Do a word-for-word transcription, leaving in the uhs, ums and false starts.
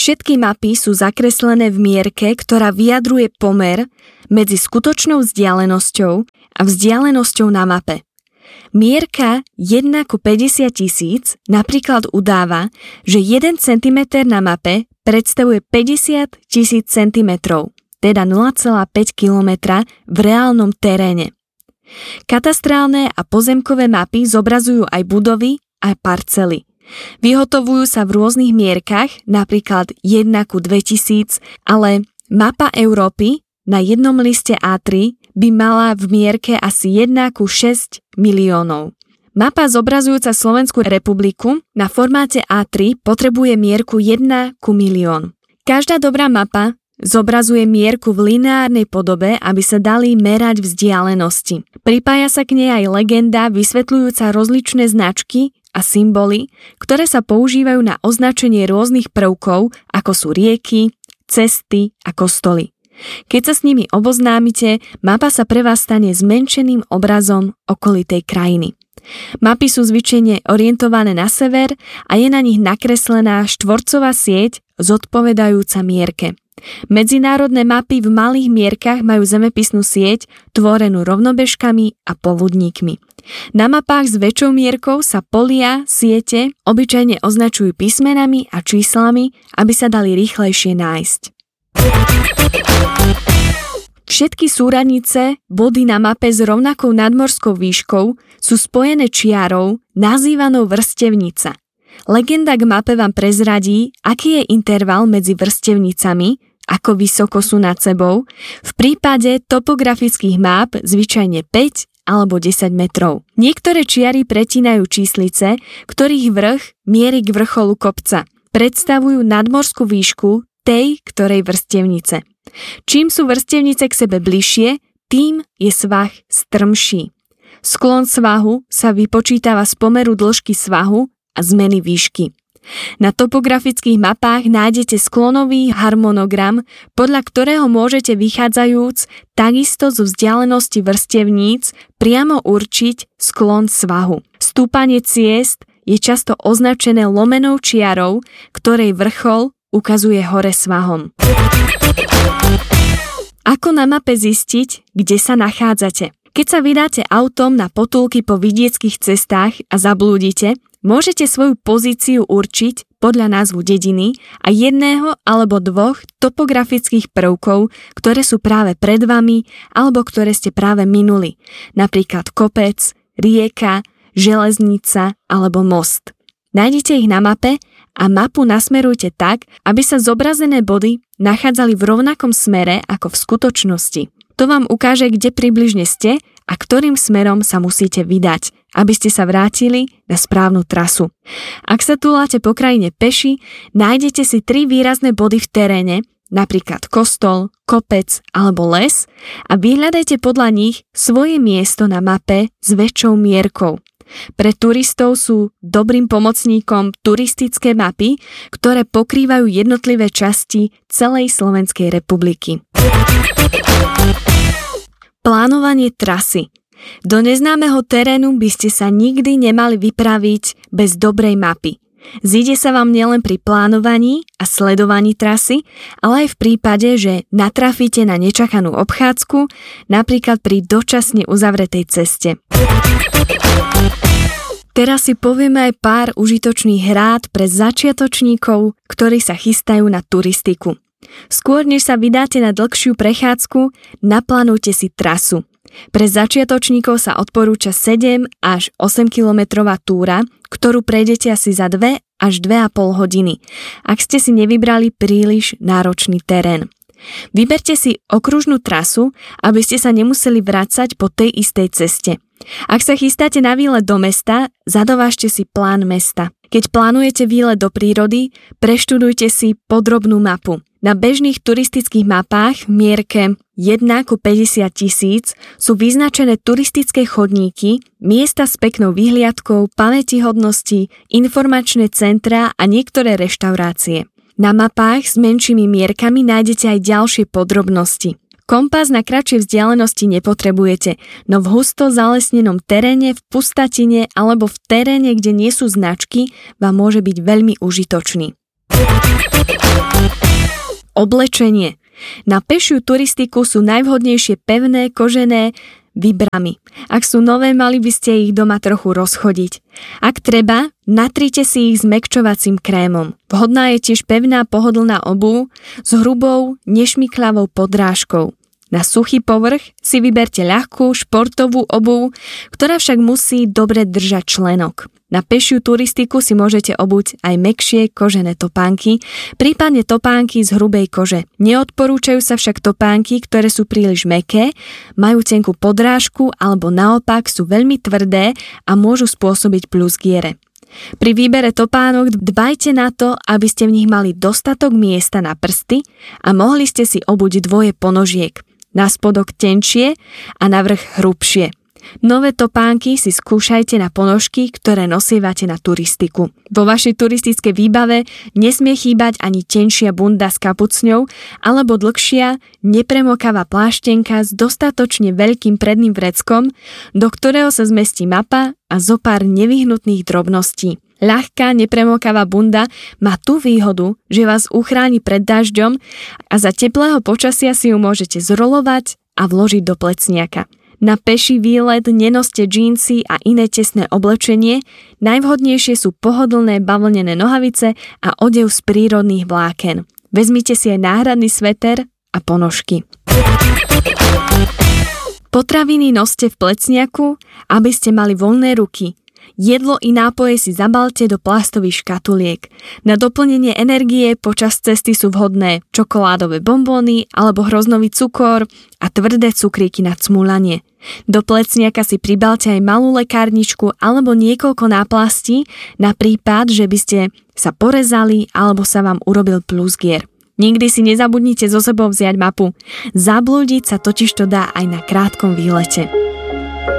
Všetky mapy sú zakreslené v mierke, ktorá vyjadruje pomer medzi skutočnou vzdialenosťou a vzdialenosťou na mape. Mierka jeden ku päťdesiat tisíc napríklad udáva, že jeden centimeter na mape predstavuje päťdesiat tisíc centimetrov, teda nula celá päť kilometra v reálnom teréne. Katastrálne a pozemkové mapy zobrazujú aj budovy a parcely. Vyhotovujú sa v rôznych mierkach, napríklad jeden ku dvetisíc, ale mapa Európy na jednom liste á tri by mala v mierke asi jeden ku šesť miliónov. Mapa zobrazujúca Slovenskú republiku na formáte á tri potrebuje mierku jeden ku milión. Každá dobrá mapa zobrazuje mierku v lineárnej podobe, aby sa dali merať vzdialenosti. Pripája sa k nej aj legenda vysvetľujúca rozličné značky a symboly, ktoré sa používajú na označenie rôznych prvkov, ako sú rieky, cesty a kostoly. Keď sa s nimi oboznámite, mapa sa pre vás stane zmenšeným obrazom okolitej krajiny. Mapy sú zvyčajne orientované na sever a je na nich nakreslená štvorcová sieť zodpovedajúca mierke. Medzinárodné mapy v malých mierkach majú zemepisnú sieť tvorenú rovnobežkami a povudníkmi. Na mapách s väčšou mierkou sa polia, siete obyčajne označujú písmenami a číslami, aby sa dali rýchlejšie nájsť. Všetky súradnice body na mape s rovnakou nadmorskou výškou sú spojené čiarou nazývanou vrstevnica. Legenda k mape vám prezradí, aký je interval medzi vrstevnicami, ako vysoko sú nad sebou, v prípade topografických máp zvyčajne päť alebo desať metrov. Niektoré čiary pretínajú číslice, ktorých vrch mierí k vrcholu kopca. Predstavujú nadmorskú výšku tej, ktorej vrstevnice. Čím sú vrstevnice k sebe bližšie, tým je svah strmší. Sklon svahu sa vypočítava z pomeru dĺžky svahu a zmeny výšky. Na topografických mapách nájdete sklonový harmonogram, podľa ktorého môžete vychádzajúc takisto zo vzdialenosti vrstevníc priamo určiť sklon svahu. Stúpanie ciest je často označené lomenou čiarou, ktorej vrchol ukazuje hore svahom. Ako na mape zistiť, kde sa nachádzate? Keď sa vydáte autom na potulky po vidieckých cestách a zablúdite, môžete svoju pozíciu určiť podľa názvu dediny a jedného alebo dvoch topografických prvkov, ktoré sú práve pred vami alebo ktoré ste práve minuli, napríklad kopec, rieka, železnica alebo most. Nájdete ich na mape a mapu nasmerujte tak, aby sa zobrazené body nachádzali v rovnakom smere ako v skutočnosti. To vám ukáže, kde približne ste a ktorým smerom sa musíte vydať, aby ste sa vrátili na správnu trasu. Ak sa túlate po krajine peši, nájdete si tri výrazné body v teréne, napríklad kostol, kopec alebo les a vyhľadajte podľa nich svoje miesto na mape s väčšou mierkou. Pre turistov sú dobrým pomocníkom turistické mapy, ktoré pokrývajú jednotlivé časti celej Slovenskej republiky. Plánovanie trasy. Do neznámeho terénu by ste sa nikdy nemali vypraviť bez dobrej mapy. Zíde sa vám nielen pri plánovaní a sledovaní trasy, ale aj v prípade, že natrafíte na nečakanú obchádzku, napríklad pri dočasne uzavretej ceste. Teraz si povieme aj pár užitočných rád pre začiatočníkov, ktorí sa chystajú na turistiku. Skôr než sa vydáte na dlhšiu prechádzku, naplánujte si trasu. Pre začiatočníkov sa odporúča sedem až osem kilometrová túra, ktorú prejdete asi za dve až dve a pol hodiny, ak ste si nevybrali príliš náročný terén. Vyberte si okružnú trasu, aby ste sa nemuseli vracať po tej istej ceste. Ak sa chystáte na výlet do mesta, zadovážte si plán mesta. Keď plánujete výlet do prírody, preštudujte si podrobnú mapu. Na bežných turistických mapách v mierke jeden ku päťdesiat tisíc sú vyznačené turistické chodníky, miesta s peknou výhliadkou, pamätihodnosti, informačné centrá a niektoré reštaurácie. Na mapách s menšími mierkami nájdete aj ďalšie podrobnosti. Kompas na kratšie vzdialenosti nepotrebujete, no v husto zalesnenom teréne, v pustatine alebo v teréne, kde nie sú značky, vám môže byť veľmi užitočný. Oblečenie. Na pešiu turistiku sú najvhodnejšie pevné, kožené výbramy. Ak sú nové, mali by ste ich doma trochu rozchodiť. Ak treba, natrite si ich zmäkčovacím krémom. Vhodná je tiež pevná pohodlná obuv s hrubou, nešmykľavou podrážkou. Na suchý povrch si vyberte ľahkú športovú obuv, ktorá však musí dobre držať členok. Na pešiu turistiku si môžete obuť aj mäkšie kožené topánky, prípadne topánky z hrubej kože. Neodporúčajú sa však topánky, ktoré sú príliš mäkké, majú tenkú podrážku alebo naopak sú veľmi tvrdé a môžu spôsobiť plusgiere. Pri výbere topánok dbajte na to, aby ste v nich mali dostatok miesta na prsty a mohli ste si obuť dvoje ponožiek. Na spodok tenšie a na vrch hrubšie. Nové topánky si skúšajte na ponožky, ktoré nosievate na turistiku. Vo vašej turistickej výbave nesmie chýbať ani tenšia bunda s kapucňou alebo dlhšia, nepremokavá pláštenka s dostatočne veľkým predným vreckom, do ktorého sa zmestí mapa a zopár nevyhnutných drobností. Ľahká, nepremokavá bunda má tú výhodu, že vás uchráni pred dažďom a za teplého počasia si ju môžete zrolovať a vložiť do plecniaka. Na peší výlet nenoste džínsy a iné tesné oblečenie, najvhodnejšie sú pohodlné bavlnené nohavice a odev z prírodných vláken. Vezmite si aj náhradný sveter a ponožky. Potraviny noste v plecniaku, aby ste mali voľné ruky. Jedlo i nápoje si zabalte do plastových škatuliek. Na doplnenie energie počas cesty sú vhodné čokoládové bonbóny alebo hroznový cukor a tvrdé cukríky na cmúľanie. Do plecniaka si pribalte aj malú lekárničku alebo niekoľko náplastí na prípad, že by ste sa porezali alebo sa vám urobil plusgier. Nikdy si nezabudnite so sebou vziať mapu. Zablúdiť sa totižto dá aj na krátkom výlete.